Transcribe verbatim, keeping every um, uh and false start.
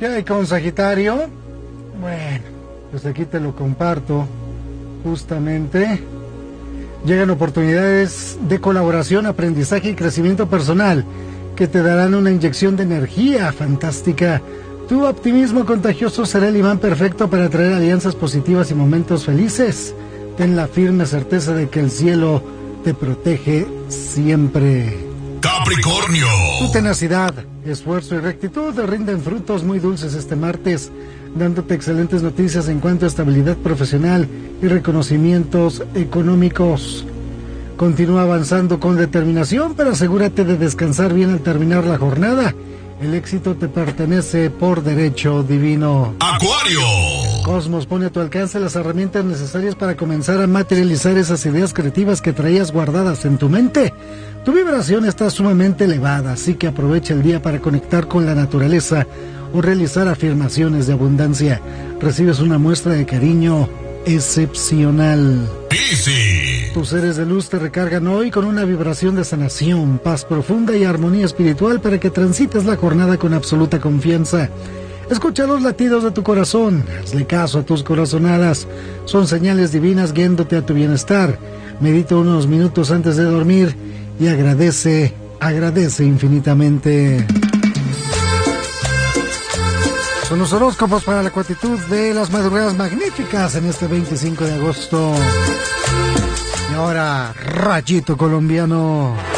¿Qué hay con Sagitario? Bueno, pues aquí te lo comparto. Justamente llegan oportunidades de colaboración, aprendizaje y crecimiento personal que te darán una inyección de energía fantástica. Tu optimismo contagioso será el imán perfecto para atraer alianzas positivas y momentos felices. Ten la firme certeza de que el cielo te protege siempre. Capricornio. Tu tenacidad, esfuerzo y rectitud rinden frutos muy dulces este martes, dándote excelentes noticias en cuanto a estabilidad profesional y reconocimientos económicos. Continúa avanzando con determinación, pero asegúrate de descansar bien al terminar la jornada. El éxito te pertenece por derecho divino. Acuario. Cosmos pone a tu alcance las herramientas necesarias para comenzar a materializar esas ideas creativas que traías guardadas en tu mente. Tu vibración está sumamente elevada, así que aprovecha el día para conectar con la naturaleza o realizar afirmaciones de abundancia. Recibes una muestra de cariño excepcional. Piscis. Tus seres de luz te recargan hoy con una vibración de sanación, paz profunda y armonía espiritual para que transites la jornada con absoluta confianza. Escucha los latidos de tu corazón, hazle caso a tus corazonadas, son señales divinas guiándote a tu bienestar. Medita unos minutos antes de dormir y agradece, agradece infinitamente. Son los horóscopos para la cuatitud de las madrugadas magníficas en este veinticinco de agosto. Y ahora, rayito colombiano.